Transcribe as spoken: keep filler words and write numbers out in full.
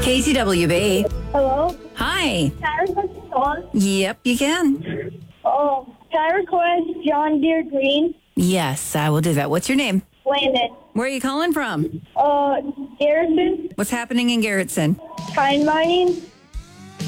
K T W B. Hello? Hi. Can I request a song? Yep, you can. Oh, can I request John Deere Green? Yes, I will do that. What's your name? Landon. Where are you calling from? Uh, Garrison? What's happening in Garrettson? Pine mining?